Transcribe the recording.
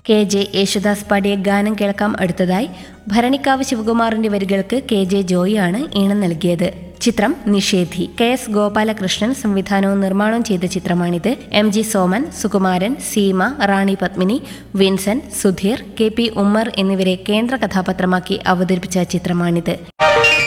KJ Yesudas പാടിയ ഗാനം കേൾക്കാം. അടുത്തതായി ഭരണിക്കാവ് ശിവകുമാറിന്റെ വരികൾക്ക് KJ ജോയിയാണ് ഈണം നൽകിയത്. ചിത്രം നിഷേധി. KS ഗോപാലകൃഷ്ണൻ സംവിധാനവും നിർമ്മാണവും ചെയ്ത ചിത്രമാണിത്. MG സോമൻ, സുകുമാരൻ, സീമ, റാണി പത്മിനി, വിൻസെന്റ്, സുധീർ, KP ഉമ്മർ എന്നിവരെ കേന്ദ്ര കഥാപാത്രമാക്കി അവതരിപ്പിച്ച ചിത്രമാണിത്.